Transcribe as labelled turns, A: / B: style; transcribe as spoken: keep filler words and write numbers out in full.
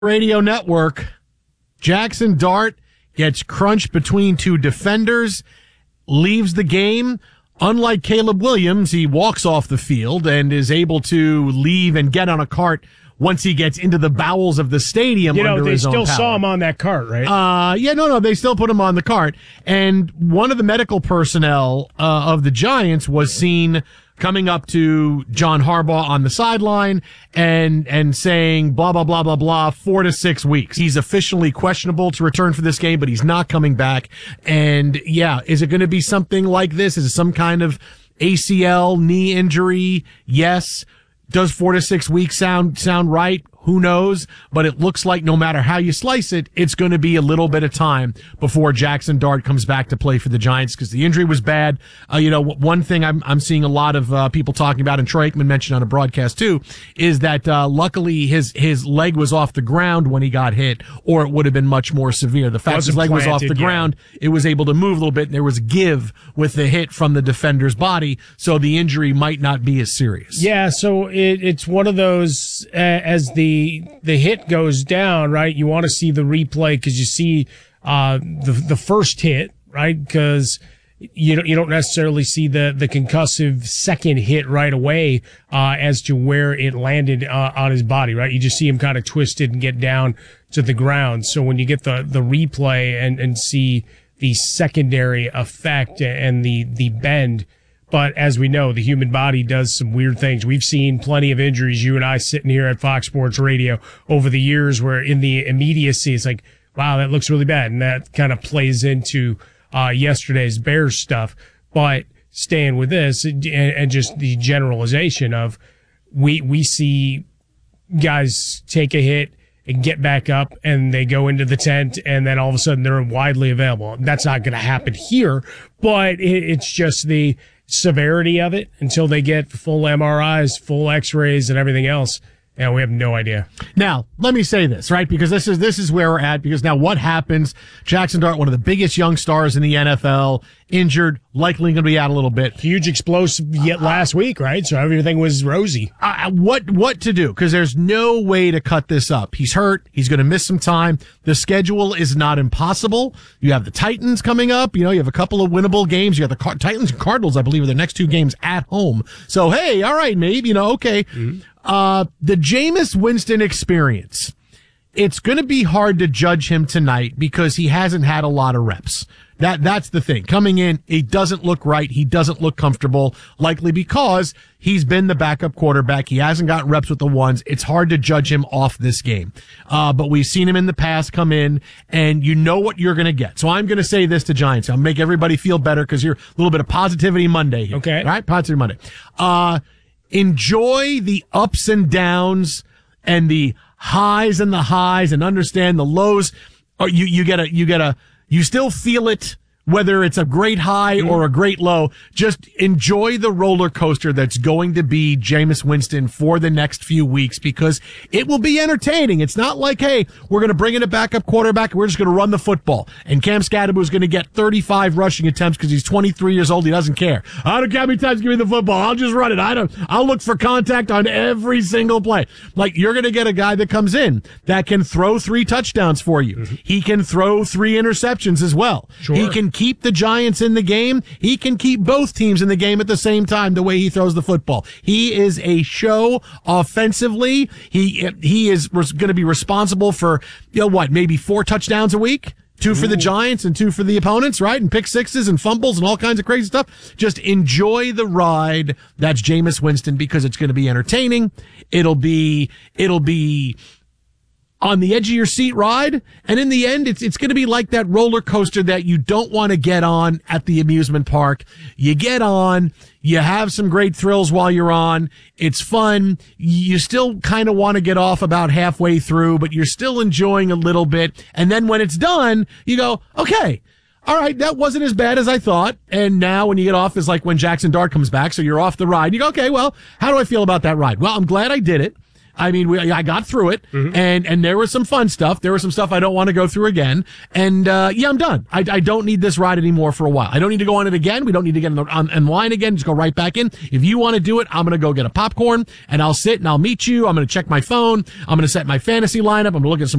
A: Radio Network. Jackson Dart gets crunched between two defenders, leaves the game. Unlike Caleb Williams, he walks off the field and is able to leave and get on a cart once he gets into the bowels of the stadium.
B: You know,
A: under
B: they
A: his
B: still
A: own power.
B: saw him on that cart, right?
A: Uh, yeah, no, no, they still put him on the cart. And one of the medical personnel uh, of the Giants was seen coming up to John Harbaugh on the sideline and and saying blah, blah, blah, blah, blah, four to six weeks. He's officially questionable to return for this game, but he's not coming back. And yeah, is it going to be something like this? Is it some kind of A C L, knee injury? Yes. Does four to six weeks sound sound right? Who knows? But it looks like no matter how you slice it, it's going to be a little bit of time before Jackson Dart comes back to play for the Giants because the injury was bad. Uh, you know, one thing I'm I'm seeing a lot of uh, people talking about, and Troy Aikman mentioned on a broadcast too, is that uh, luckily his his leg was off the ground when he got hit, or it would have been much more severe. The fact his leg planted, was off the yeah. ground, it was able to move a little bit, and there was give with the hit from the defender's body, so the injury might not be as serious.
B: Yeah, so it, it's one of those uh, as the the hit goes down, right? You want to see the replay because you see uh the the first hit, right? Because you don't you don't necessarily see the the concussive second hit right away uh as to where it landed uh, on his body, right? You just see him kind of twisted and get down to the ground. So when you get the the replay and and see the secondary effect and the the bend. But as we know, the human body does some weird things. We've seen plenty of injuries, you and I sitting here at Fox Sports Radio over the years where in the immediacy, it's like, wow, that looks really bad. And that kind of plays into uh yesterday's Bears stuff. But staying with this and, and just the generalization of we we see guys take a hit and get back up and they go into the tent and then all of a sudden they're widely available. That's not going to happen here, but it, it's just the severity of it until they get full M R Is, full X-rays, and everything else. And we have no idea.
A: Now, let me say this, right? Because this is this is where we're at. Because now what happens? Jackson Dart, one of the biggest young stars in the N F L, injured, likely going to be out a little bit.
B: Huge explosive yet last week, right? So everything was rosy.
A: Uh, what what to do? Because there's no way to cut this up. He's hurt. He's going to miss some time. The schedule is not impossible. You have the Titans coming up. You know, you have a couple of winnable games. You have the Car- Titans and Cardinals, I believe, are the next two games at home. So, hey, all right, maybe, you know, okay. Mm-hmm. Uh, the Jameis Winston experience. It's going to be hard to judge him tonight because he hasn't had a lot of reps. That, that's the thing. Coming in, he doesn't look right. He doesn't look comfortable, likely because he's been the backup quarterback. He hasn't gotten reps with the ones. It's hard to judge him off this game. Uh, but we've seen him in the past come in and you know what you're going to get. So I'm going to say this to Giants. I'll make everybody feel better because you're a little bit of positivity Monday here.
B: Okay.
A: All right? Positivity Monday. Uh, enjoy the ups and downs and the highs and the highs and understand the lows. Or you, you get a, you get a, you still feel it, whether it's a great high mm. or a great low. Just enjoy the roller coaster that's going to be Jameis Winston for the next few weeks because it will be entertaining. It's not like, hey, we're going to bring in a backup quarterback and we're just going to run the football. And Cam Scadaboo is going to get thirty-five rushing attempts because he's twenty-three years old. He doesn't care. I don't care how many times give me the football. I'll just run it. I don't, I'll look for contact on every single play. Like you're going to get a guy that comes in that can throw three touchdowns for you. Mm-hmm. He can throw three interceptions as well.
B: Sure.
A: He can keep the Giants in the game. He can keep both teams in the game at the same time the way he throws the football. He is a show offensively. He he is going to be responsible for, you know what, maybe four touchdowns a week? Two for the Giants and two for the opponents, right? And pick sixes and fumbles and all kinds of crazy stuff. Just enjoy the ride. That's Jameis Winston because it's going to be entertaining. It'll be, it'll be on the edge of your seat ride. And in the end, it's, it's going to be like that roller coaster that you don't want to get on at the amusement park. You get on, you have some great thrills while you're on. It's fun. You still kind of want to get off about halfway through, but you're still enjoying a little bit. And then when it's done, you go, okay, all right, that wasn't as bad as I thought. And now when you get off is like when Jackson Dart comes back. So you're off the ride. You go, okay, well, how do I feel about that ride? Well, I'm glad I did it. I mean, we, I got through it, mm-hmm. and and there was some fun stuff. There was some stuff I don't want to go through again. And uh, yeah, I'm done. I, I don't need this ride anymore for a while. I don't need to go on it again. We don't need to get in, the, on, in line again. Just go right back in. If you want to do it, I'm going to go get a popcorn, and I'll sit and I'll meet you. I'm going to check my phone. I'm going to set my fantasy lineup. I'm going to look at some